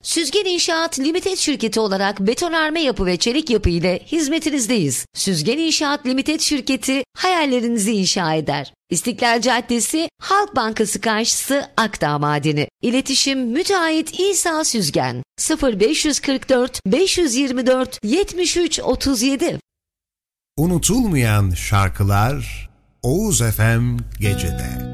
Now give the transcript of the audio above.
Süzgen İnşaat Limited şirketi olarak betonarme yapı ve çelik yapı ile hizmetinizdeyiz. Süzgen İnşaat Limited şirketi hayallerinizi inşa eder. İstiklal Caddesi, Halk Bankası karşısı, Akdağ Madeni. İletişim müteahhit İsa Süzgen 0544 524 73 37. Unutulmayan şarkılar Oğuz FM Gece'de.